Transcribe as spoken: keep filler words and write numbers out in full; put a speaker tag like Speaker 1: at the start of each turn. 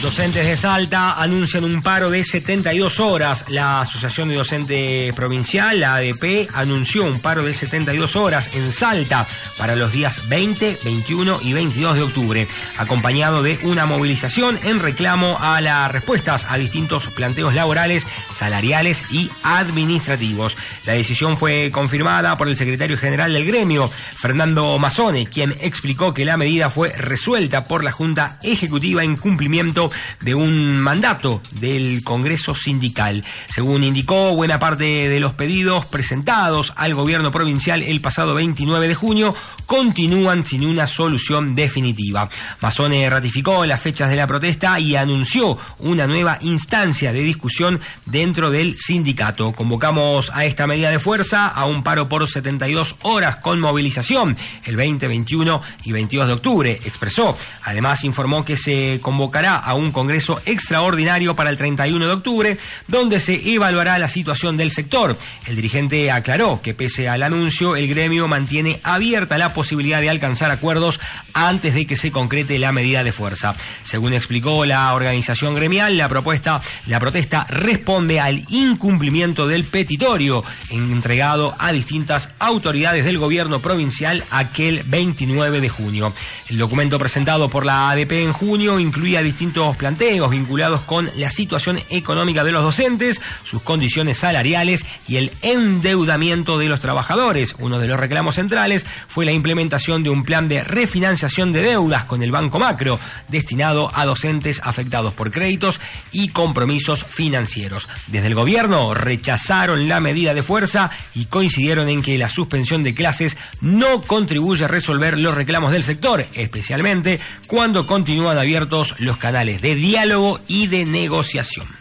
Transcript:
Speaker 1: Docentes de Salta anuncian un paro de setenta y dos horas. La Asociación de Docentes Provincial, la A D P, anunció un paro de setenta y dos horas en Salta para los días veinte, veintiuno y veintidós de octubre, acompañado de una movilización en reclamo a las respuestas a distintos planteos laborales, salariales y administrativos. La decisión fue confirmada por el secretario general del gremio, Fernando Mazzone, quien explicó que la medida fue resuelta por la Junta Ejecutiva en cumplimiento de un mandato del Congreso Sindical. Según indicó, buena parte de los pedidos presentados al gobierno provincial el pasado veintinueve de junio continúan sin una solución definitiva. Mazzone ratificó las fechas de la protesta y anunció una nueva instancia de discusión dentro del sindicato. Convocamos a esta medida de fuerza a un paro por setenta y dos horas con movilización el veinte, veintiuno y veintidós de octubre, expresó. Además informó que se convocará a un congreso extraordinario para el treinta y uno de octubre, donde se evaluará la situación del sector. El dirigente aclaró que pese al anuncio, el gremio mantiene abierta la posibilidad de alcanzar acuerdos antes de que se concrete la medida de fuerza. Según explicó la organización gremial, la propuesta, la protesta responde al incumplimiento del petitorio entregado a distintas autoridades del gobierno provincial aquel veintinueve de junio. El documento presentado por la A D P en junio incluía distintos planteos vinculados con la situación económica de los docentes, sus condiciones salariales y el endeudamiento de los trabajadores. Uno de los reclamos centrales fue la implementación de un plan de refinanciación de deudas con el Banco Macro, destinado a docentes afectados por créditos y compromisos financieros. Desde el gobierno rechazaron la medida de fuerza y coincidieron en que la suspensión de clases no contribuye a resolver los reclamos del sector, especialmente cuando continúan abiertos los canales de diálogo y de negociación.